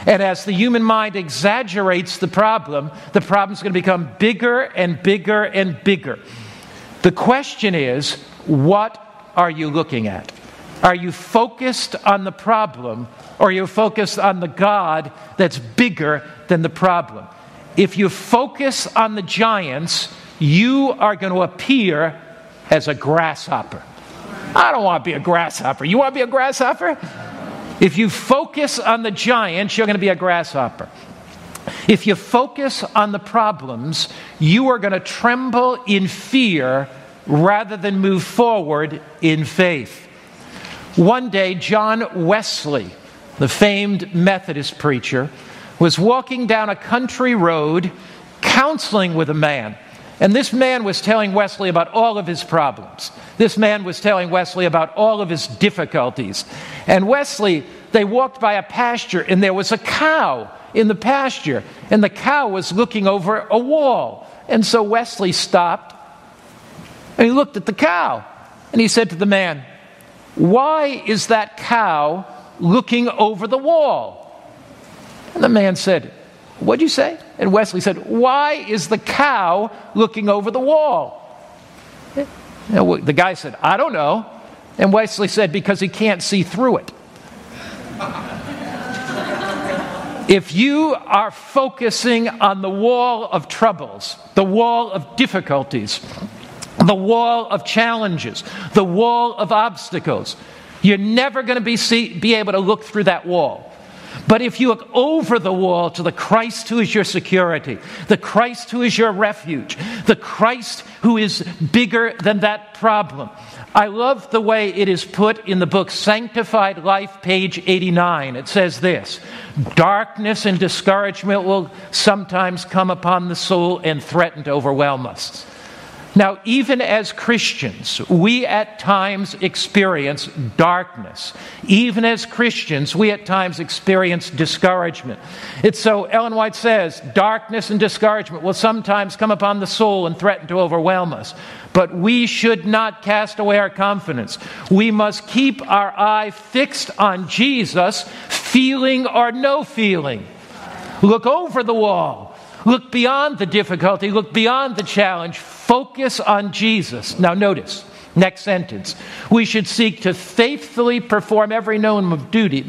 And as the human mind exaggerates the problem's going to become bigger and bigger and bigger. The question is, what are you looking at? Are you focused on the problem, or are you focused on the God that's bigger than the problem? If you focus on the giants, you are going to appear as a grasshopper. I don't want to be a grasshopper. You want to be a grasshopper? If you focus on the giants, you're going to be a grasshopper. If you focus on the problems, you are going to tremble in fear rather than move forward in faith. One day, John Wesley, the famed Methodist preacher, was walking down a country road counseling with a man. And this man was telling Wesley about all of his problems. This man was telling Wesley about all of his difficulties. And Wesley, they walked by a pasture, and there was a cow in the pasture. And the cow was looking over a wall. And so Wesley stopped, and he looked at the cow. And he said to the man, "Why is that cow looking over the wall?" And the man said, "What'd you say?" And Wesley said, "Why is the cow looking over the wall?" The guy said, "I don't know." And Wesley said, "Because he can't see through it." If you are focusing on the wall of troubles, the wall of difficulties, the wall of challenges, the wall of obstacles, you're never going to be able to look through that wall. But if you look over the wall to the Christ who is your security, the Christ who is your refuge, the Christ who is bigger than that problem. I love the way it is put in the book Sanctified Life, page 89. It says this: "Darkness and discouragement will sometimes come upon the soul and threaten to overwhelm us." Now, even as Christians, we at times experience darkness. Even as Christians, we at times experience discouragement. It's so, Ellen White says, darkness and discouragement will sometimes come upon the soul and threaten to overwhelm us. But we should not cast away our confidence. We must keep our eye fixed on Jesus, feeling or no feeling. Look over the wall. Look beyond the difficulty. Look beyond the challenge. Focus on Jesus. Now notice, next sentence. We should seek to faithfully perform every known duty,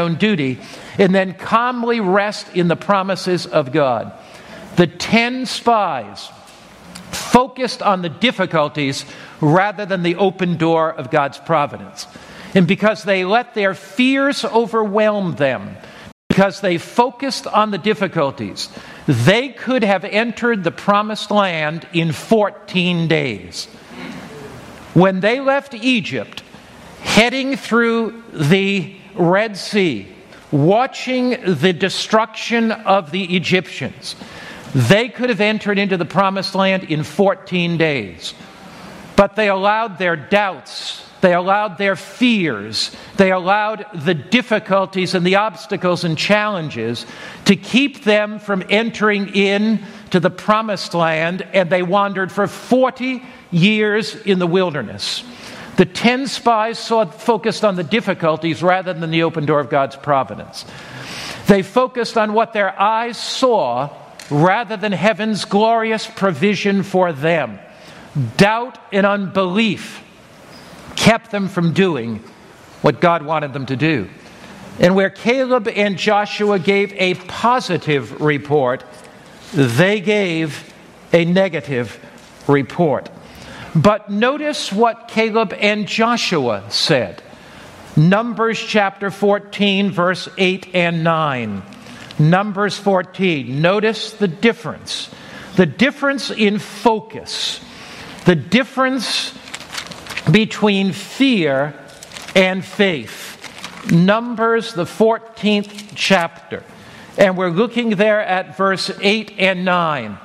and then calmly rest in the promises of God. The 10 spies focused on the difficulties rather than the open door of God's providence. And because they let their fears overwhelm them, because they focused on the difficulties, they could have entered the promised land in 14 days. When they left Egypt, heading through the Red Sea, watching the destruction of the Egyptians, they could have entered into the promised land in 14 days. But they allowed their doubts, they allowed their fears, they allowed the difficulties and the obstacles and challenges to keep them from entering into the promised land, and they wandered for 40 years in the wilderness. The 10 spies focused on the difficulties rather than the open door of God's providence. They focused on what their eyes saw rather than heaven's glorious provision for them. Doubt and unbelief kept them from doing what God wanted them to do. And where Caleb and Joshua gave a positive report, they gave a negative report. But notice what Caleb and Joshua said. Numbers chapter 14, verse 8 and 9. Numbers 14. Notice the difference. The difference in focus. The difference between fear and faith. Numbers, the 14th chapter. And we're looking there at verse 8 and 9.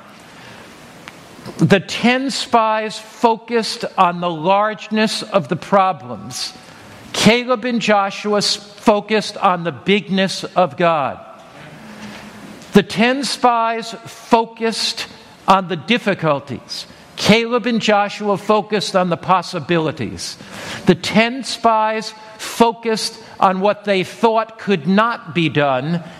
The 10 spies focused on the largeness of the problems. Caleb and Joshua focused on the bigness of God. The 10 spies focused on the difficulties. Caleb and Joshua focused on the possibilities. The 10 spies focused on what they thought could not be done,